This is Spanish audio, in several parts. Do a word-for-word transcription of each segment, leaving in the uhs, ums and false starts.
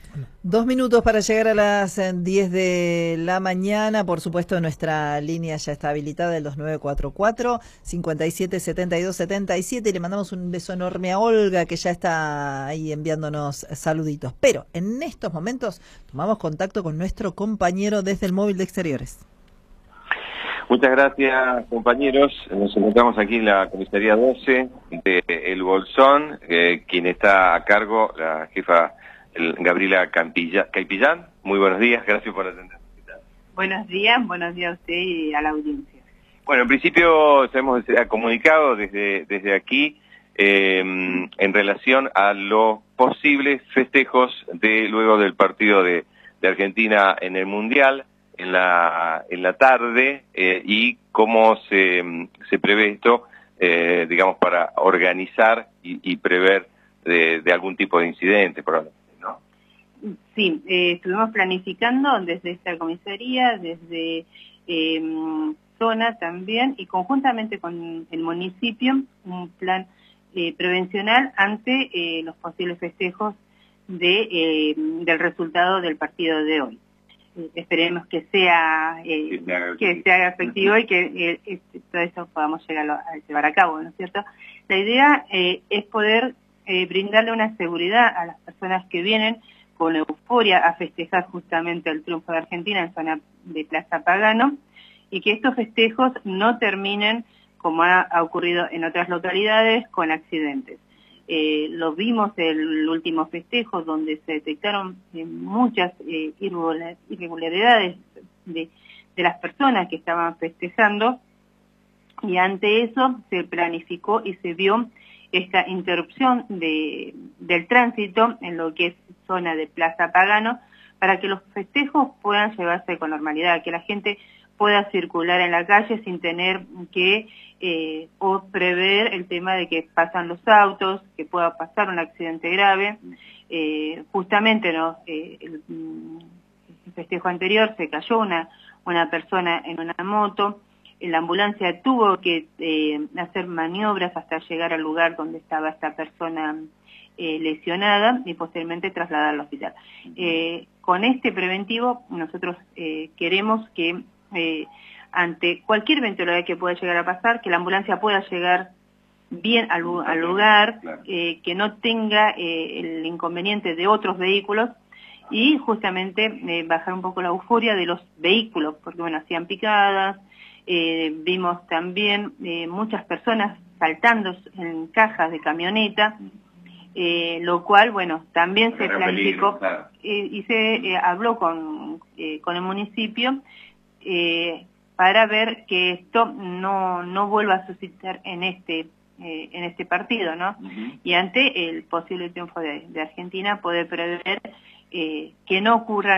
Dos minutos para llegar a las eh, diez de la mañana. Por supuesto, nuestra línea ya está habilitada, el dos nueve cuatro cuatro, cinco siete, siete dos siete siete. Y le mandamos un beso enorme a Olga, que ya está ahí enviándonos saluditos. Pero en estos momentos tomamos contacto con nuestro compañero desde el móvil de exteriores. Muchas gracias, compañeros. Nos encontramos aquí en la comisaría doce de El Bolsón, eh, quien está a cargo, la jefa el, Gabriela Campilla, Caipillán. Muy buenos días, gracias por atender. Buenos días, buenos días a usted y a la audiencia. Bueno, en principio hemos comunicado desde, desde aquí eh, en relación a los posibles festejos de luego del partido de, de Argentina en el Mundial. En la, en la tarde eh, y cómo se, se prevé esto, eh, digamos, para organizar y, y prever de, de algún tipo de incidente, probablemente, ¿no? Sí, eh, estuvimos planificando desde esta comisaría, desde eh, zona también y conjuntamente con el municipio, un plan eh, prevencional ante eh, los posibles festejos de, eh, del resultado del partido de hoy. Esperemos que sea eh, que se haga efectivo y que eh, todo eso podamos llegar a, a llevar a cabo, ¿no es cierto? La idea eh, es poder eh, brindarle una seguridad a las personas que vienen con euforia a festejar justamente el triunfo de Argentina en zona de Plaza Pagano y que estos festejos no terminen, como ha, ha ocurrido en otras localidades, con accidentes. Eh, lo vimos en el último festejo donde se detectaron eh, muchas eh, irregularidades de, de las personas que estaban festejando y ante eso se planificó y se vio esta interrupción de, del tránsito en lo que es zona de Plaza Pagano para que los festejos puedan llevarse con normalidad, que la gente pueda circular en la calle sin tener que eh, o prever el tema de que pasan los autos, que pueda pasar un accidente grave. Eh, justamente no eh, el, el festejo anterior se cayó una, una persona en una moto, la ambulancia tuvo que eh, hacer maniobras hasta llegar al lugar donde estaba esta persona eh, lesionada y posteriormente trasladar al hospital. Eh, con este preventivo nosotros eh, queremos que Eh, ante cualquier eventualidad que pueda llegar a pasar, que la ambulancia pueda llegar bien al, al lugar, eh, que no tenga eh, el inconveniente de otros vehículos y justamente eh, bajar un poco la euforia de los vehículos, porque bueno, hacían picadas, eh, vimos también eh, muchas personas saltando en cajas de camioneta, eh, lo cual, bueno, también se planificó eh, y se eh, habló con, eh, con el municipio Eh, para ver que esto no no vuelva a suscitar en este eh, en este partido, ¿no? Uh-huh. Y ante el posible triunfo de, de Argentina poder prever eh, que no ocurra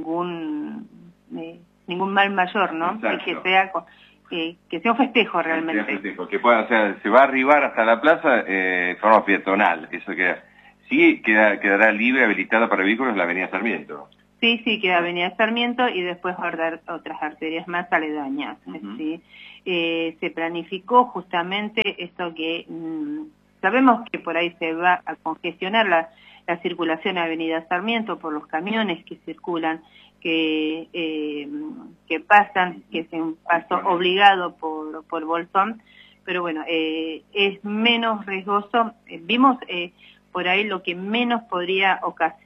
ningún eh, ningún mal mayor, ¿no? Y que sea eh, que sea un festejo realmente. Que, festejo, que pueda, o sea, se va a arribar hasta la plaza eh, de forma peatonal, eso queda, sí queda, quedará libre, habilitada para vehículos la avenida Sarmiento. Sí, sí, queda Avenida Sarmiento y después guardar otras arterias más aledañas. Uh-huh. ¿Sí? Eh, se planificó justamente esto que mmm, sabemos que por ahí se va a congestionar la, la circulación a Avenida Sarmiento por los camiones que circulan, que, eh, que pasan, que es un paso obligado por, por Bolsón, pero bueno, eh, es menos riesgoso. Eh, vimos eh, por ahí lo que menos podría ocasionar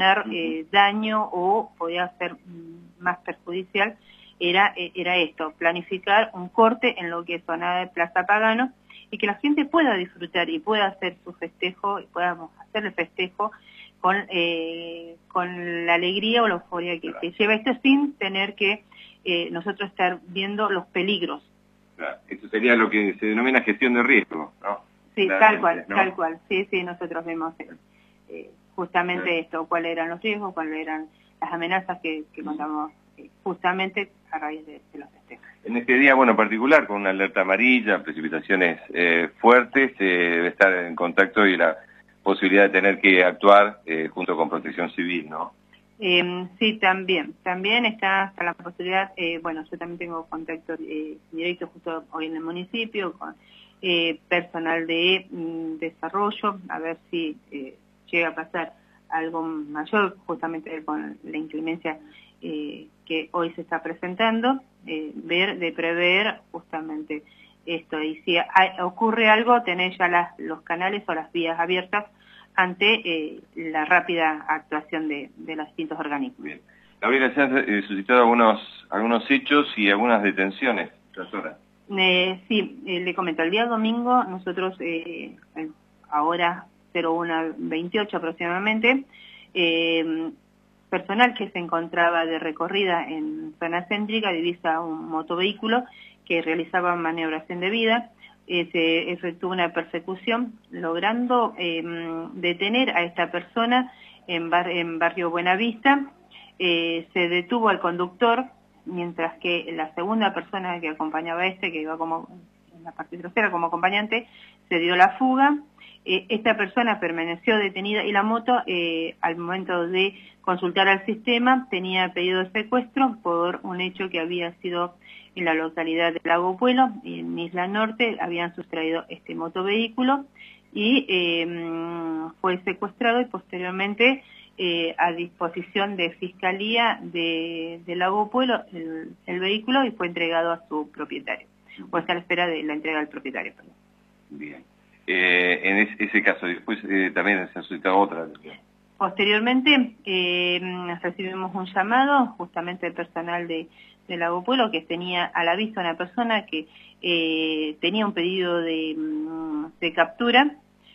Eh, daño o podía ser mm, más perjudicial era eh, era esto, planificar un corte en lo que es zona de Plaza Pagano y que la gente pueda disfrutar y pueda hacer su festejo y podamos hacer el festejo con eh, con la alegría o la euforia que, que lleva esto sin tener que eh, nosotros estar viendo los peligros. Claro, eso sería lo que se denomina gestión de riesgo, ¿no? Sí, Claramente, tal cual, ¿no? Tal cual, sí, sí, nosotros vemos eh, justamente sí. Esto, cuáles eran los riesgos, cuáles eran las amenazas que, que contamos eh, justamente a raíz de, de los festejos. En este día, bueno, particular, con una alerta amarilla, precipitaciones eh, fuertes, eh, debe estar en contacto y la posibilidad de tener que actuar eh, junto con Protección Civil, ¿no? Eh, sí, también. También está hasta la posibilidad, eh, bueno, yo también tengo contacto eh, directo justo hoy en el municipio con eh, personal de mm, desarrollo, a ver si eh, llega a pasar algo mayor, justamente con la inclemencia eh, que hoy se está presentando, eh, ver, de prever justamente esto. Y si hay, ocurre algo, tener ya las, los canales o las vías abiertas ante eh, la rápida actuación de, de los distintos organismos. Bien. Gabriela, se han eh, suscitado algunos, algunos hechos y algunas detenciones, doctora. Eh, sí, eh, le comento, el día domingo nosotros, eh, ahora cero uno veintiocho aproximadamente, eh, personal que se encontraba de recorrida en zona céntrica divisa un motovehículo que realizaba maniobras indebida, eh, se efectuó una persecución logrando eh, detener a esta persona en, bar, en barrio Buenavista. Eh, se detuvo al conductor, mientras que la segunda persona que acompañaba a este, que iba como en la parte trasera como acompañante, se dio la fuga. Eh, esta persona permaneció detenida y la moto, eh, al momento de consultar al sistema, tenía pedido de secuestro por un hecho que había sido en la localidad de Lago Puelo, en Isla Norte. Habían sustraído este motovehículo y eh, fue secuestrado y posteriormente eh, a disposición de Fiscalía de, de Lago Puelo el, el vehículo, y fue entregado a su propietario, o está a la espera de la entrega al propietario. Perdón. Bien. Eh, en ese, ese caso, después eh, también se ha suscitado otra. Posteriormente eh, recibimos un llamado justamente del personal de, de Lago Puelo, que tenía a la vista una persona que eh, tenía un pedido de, de captura.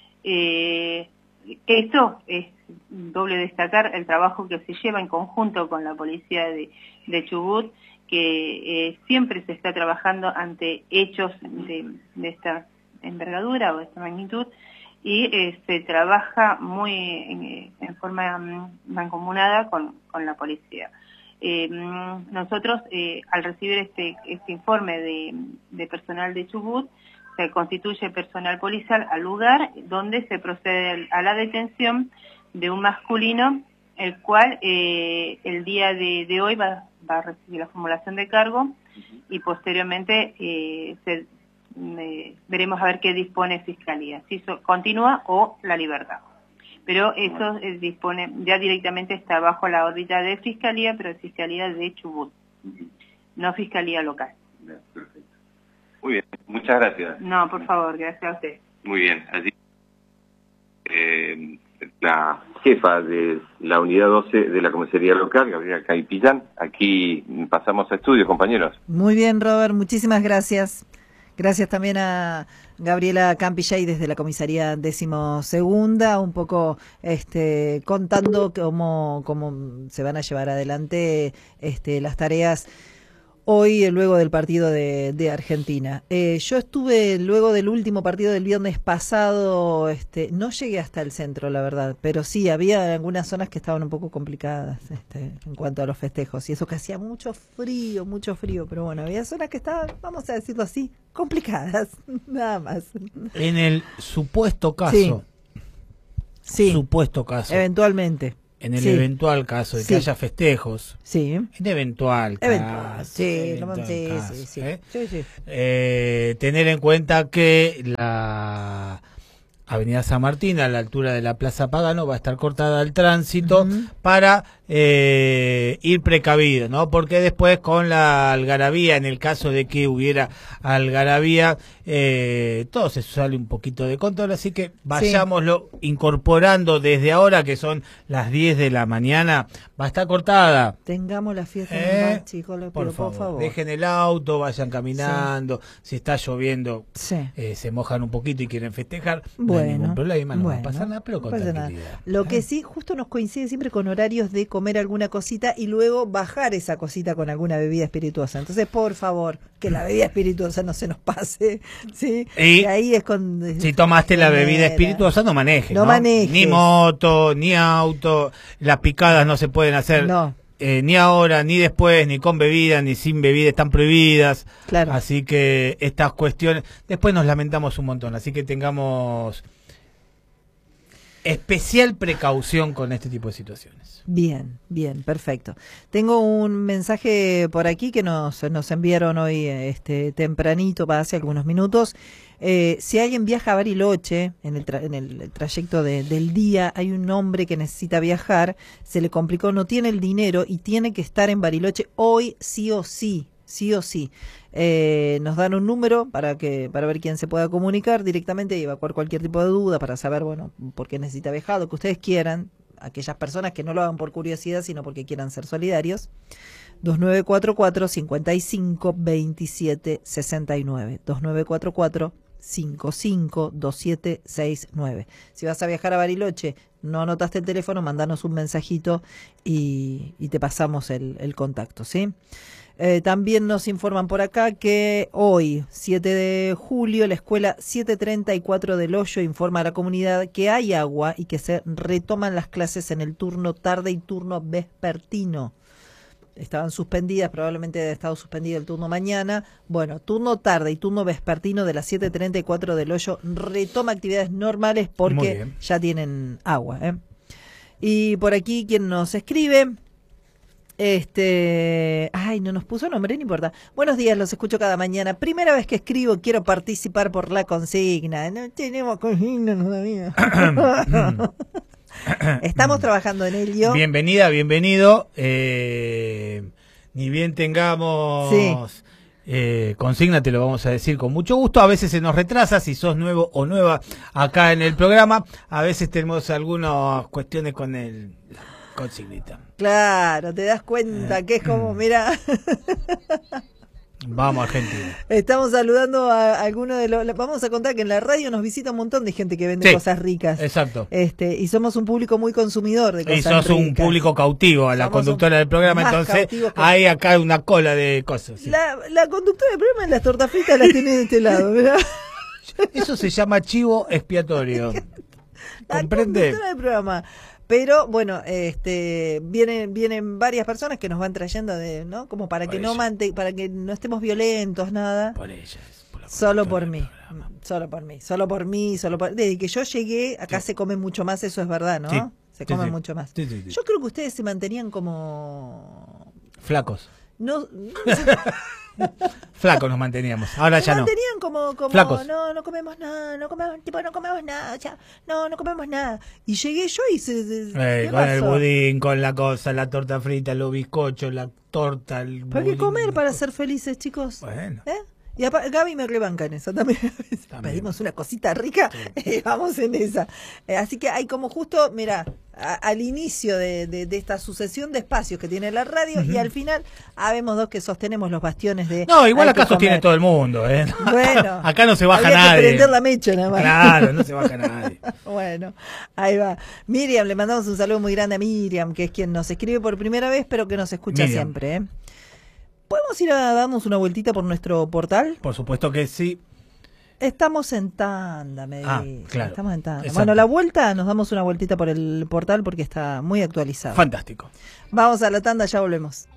Eh, esto es doble destacar el trabajo que se lleva en conjunto con la policía de, de Chubut, que eh, siempre se está trabajando ante hechos de, de esta envergadura o de esta magnitud, y eh, se trabaja muy en, en forma um, mancomunada con, con la policía. Eh, nosotros, eh, al recibir este, este informe de, de personal de Chubut, se constituye personal policial al lugar, donde se procede a la detención de un masculino, el cual eh, el día de, de hoy va, va a recibir la formulación de cargo, y posteriormente eh, se Eh, veremos a ver qué dispone Fiscalía, si eso continúa o la libertad. Pero eso eh, dispone, ya directamente está bajo la órbita de Fiscalía, pero de Fiscalía de Chubut, no Fiscalía local. Perfecto. Muy bien, muchas gracias. No, por favor, gracias a usted. Muy bien, así eh, la jefa de la unidad doce de la comisaría local, Gabriela Caipillán. Aquí pasamos a estudio, compañeros. Muy bien, Robert, muchísimas gracias. Gracias también a Gabriela Campillay desde la comisaría decimosegunda, un poco este, contando cómo, cómo se van a llevar adelante este, las tareas hoy, luego del partido de, de Argentina. Eh, yo estuve luego del último partido del viernes pasado, este, no llegué hasta el centro, la verdad, pero sí, había algunas zonas que estaban un poco complicadas este, en cuanto a los festejos, y eso que hacía mucho frío, mucho frío, pero bueno, había zonas que estaban, vamos a decirlo así, complicadas, nada más. En el supuesto caso, sí, supuesto caso, eventualmente. En el sí. eventual caso de sí. que haya festejos, sí. en eventual, eventual, caso, sí, eventual no, sí, caso, sí, sí. ¿eh? Sí, sí. Eh, tener en cuenta que la Avenida San Martín, a la altura de la Plaza Pagano, va a estar cortada al tránsito uh-huh. para eh, ir precavido, ¿no? Porque después con la algarabía, en el caso de que hubiera algarabía, eh, todo se sale un poquito de control, así que vayámoslo sí. incorporando desde ahora, que son las diez de la mañana, va a estar cortada. Tengamos la fiesta eh, en paz, chicos, lo por, pido, favor, por favor. Dejen el auto, vayan caminando, sí. si está lloviendo, sí. eh, se mojan un poquito y quieren festejar, bueno, no hay ningún problema, no bueno, va a pasar nada, pero con no tranquilidad. Nada. Lo ¿eh? que sí, justo nos coincide siempre con horarios de comer alguna cosita y luego bajar esa cosita con alguna bebida espirituosa. Entonces, por favor, que la bebida espirituosa no se nos pase, ¿sí? Y, y ahí es con... Si tomaste la bebida espirituosa, no manejes, no, ¿no? manejes. Ni moto, ni auto, las picadas no se pueden hacer. No. Eh, ni ahora, ni después, ni con bebida, ni sin bebida, están prohibidas. Claro. Así que estas cuestiones, después nos lamentamos un montón, así que tengamos especial precaución con este tipo de situaciones. Bien, bien, perfecto. Tengo un mensaje por aquí que nos, nos enviaron hoy este tempranito, para hace algunos minutos. Eh, si alguien viaja a Bariloche, en el, tra en el trayecto de, del día, hay un hombre que necesita viajar, se le complicó, no tiene el dinero y tiene que estar en Bariloche hoy sí o sí. Sí o sí. Eh, nos dan un número para que para ver quién se pueda comunicar directamente y evacuar cualquier tipo de duda para saber, bueno, por qué necesita viajar, lo que ustedes quieran, aquellas personas que no lo hagan por curiosidad, sino porque quieran ser solidarios. dos nueve cuatro cuatro, cinco cinco, dos siete seis nueve. dos nueve cuatro cuatro, cinco cinco, dos siete seis nueve. Si vas a viajar a Bariloche, no anotaste el teléfono, mandanos un mensajito y, y te pasamos el, el contacto, ¿sí? Eh, también nos informan por acá que hoy, siete de julio, la escuela setecientos treinta y cuatro del Hoyo informa a la comunidad que hay agua y que se retoman las clases en el turno tarde y turno vespertino. Estaban suspendidas, probablemente ha estado suspendido el turno mañana. Bueno, turno tarde y turno vespertino de las setecientos treinta y cuatro del Hoyo retoma actividades normales porque ya tienen agua, ¿eh? Y por aquí quien nos escribe... Este, ay, no nos puso nombre, no importa. Buenos días, los escucho cada mañana. Primera vez que escribo, quiero participar por la consigna. No tenemos consigna todavía. Estamos trabajando en ello. Bienvenida, bienvenido. Eh, ni bien tengamos sí. eh, consigna, te lo vamos a decir con mucho gusto. A veces se nos retrasa, si sos nuevo o nueva acá en el programa. A veces tenemos algunas cuestiones con el... consignita. Claro, te das cuenta que es como, mira. Vamos, Argentina. Estamos saludando a algunos de los... Vamos a contar que en la radio nos visita un montón de gente que vende sí, cosas ricas. Exacto. Este, y somos un público muy consumidor de cosas ricas. Y sos un público cautivo, a la somos conductora del programa, entonces que... hay acá una cola de cosas. Sí. La, la conductora del programa en las tortas fritas las tiene de este lado, ¿verdad? Eso se llama chivo expiatorio. La ¿Comprende? Conductora del programa. Pero bueno, este vienen vienen varias personas que nos van trayendo de, ¿no? Como para por que ella. no mante, para que no estemos violentos, nada. Por ellas, por la solo por mí, programa. solo por mí, solo por mí, solo por desde que yo llegué acá sí. se come mucho más, eso es verdad, ¿no? Sí. Se come sí, sí. mucho más. Sí, sí, sí. Yo creo que ustedes se mantenían como flacos. No, flacos nos manteníamos, ahora se ya no. mantenían como, como flacos. no, no comemos nada, no comemos, tipo no comemos nada, ya, no, no comemos nada. Y llegué yo y se, se eh, con pasó? el budín, con la cosa, la torta frita, los bizcochos, la torta, el ¿Para qué comer para ser felices, chicos? Bueno. ¿Eh? Y a Gaby me rebanca en eso también. también. Pedimos una cosita rica, sí. eh, vamos en esa. Eh, así que hay como justo, mira, a, al inicio de, de, de esta sucesión de espacios que tiene la radio uh-huh. y al final habemos dos que sostenemos los bastiones de... No, igual acá sostiene todo el mundo. ¿eh? Bueno. Acá no se baja había nadie. Que prender la mecha nada más. Claro, no se baja nadie. Bueno, ahí va. Miriam, le mandamos un saludo muy grande a Miriam, que es quien nos escribe por primera vez, pero que nos escucha Miriam. siempre, ¿eh? ¿Podemos ir a darnos una vueltita por nuestro portal? Por supuesto que sí. Estamos en tanda, me ah, dice. claro. Estamos en tanda. Exacto. Bueno, la vuelta, nos damos una vueltita por el portal porque está muy actualizado. Fantástico. Vamos a la tanda, ya volvemos.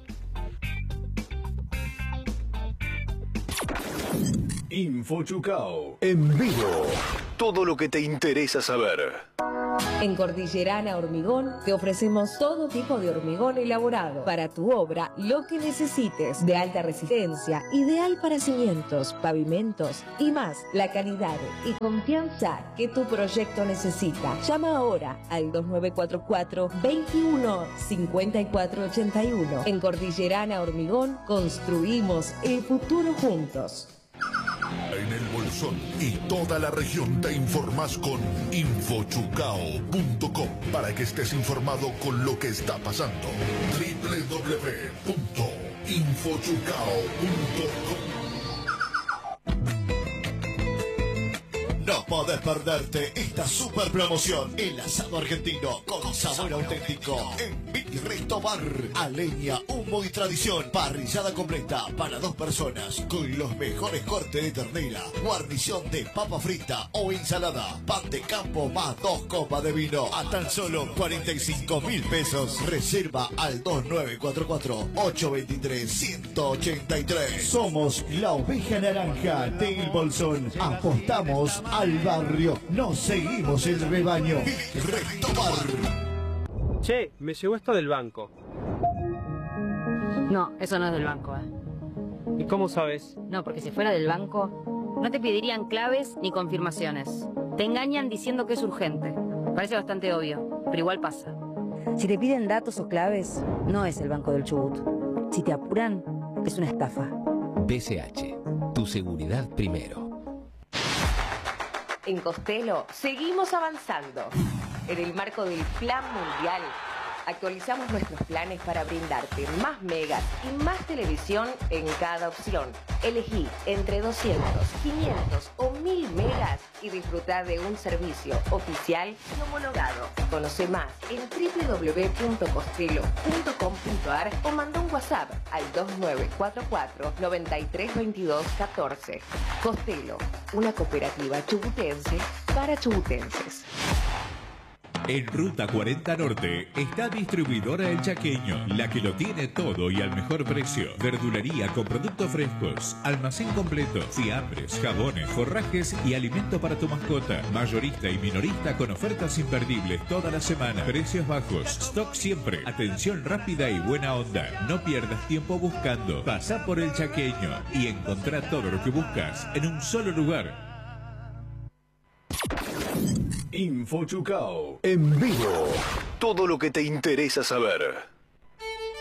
InfoChucao en vivo. Todo lo que te interesa saber. En Cordillerana Hormigón te ofrecemos todo tipo de hormigón elaborado para tu obra, lo que necesites, de alta resistencia, ideal para cimientos, pavimentos y más. La calidad y confianza que tu proyecto necesita. Llama ahora al dos nueve cuatro cuatro, veintiuno, cincuenta y cuatro ochenta y uno. En Cordillerana Hormigón construimos el futuro juntos. En el Bolsón y toda la región te informás con info chucao punto com para que estés informado con lo que está pasando. doble u doble u doble u punto info chucao punto com. No podés perderte esta super promoción. El asado argentino con sabor auténtico en Mi Resto Bar. A leña, humo y tradición. Parrillada completa para dos personas con los mejores cortes de ternera, guarnición de papa frita o ensalada, pan de campo más dos copas de vino a tan solo cuarenta y cinco mil pesos. Reserva al dos nueve cuatro cuatro, ocho dos tres, uno ocho tres. Somos la oveja naranja del Bolsón. Apostamos al el barrio, nos seguimos el rebaño. Recto Bar. Che, me llegó esto del banco. No, eso no es del banco, ¿eh? ¿Y cómo sabes? No, porque si fuera del banco, no te pedirían claves ni confirmaciones. Te engañan diciendo que es urgente. Parece bastante obvio, pero igual pasa. Si te piden datos o claves, no es el Banco del Chubut. Si te apuran, es una estafa. B C H, tu seguridad primero. En Costello seguimos avanzando. En el marco del Plan Mundial, actualizamos nuestros planes para brindarte más megas y más televisión en cada opción. Elegí entre doscientos, quinientos o mil megas y disfrutar de un servicio oficial y homologado. Conoce más en doble u doble u doble u punto costello punto com punto ar o manda un WhatsApp al dos nueve cuatro cuatro, nueve tres dos dos uno cuatro. Costello, una cooperativa chubutense para chubutenses. En Ruta cuarenta Norte está distribuidora El Chaqueño, la que lo tiene todo y al mejor precio. Verdulería con productos frescos, almacén completo, fiambres, jabones, forrajes y alimento para tu mascota. Mayorista y minorista con ofertas imperdibles toda la semana. Precios bajos, stock siempre, atención rápida y buena onda. No pierdas tiempo buscando. Pasá por El Chaqueño y encontrá todo lo que buscas en un solo lugar. Info Chucao. En vivo. Todo lo que te interesa saber.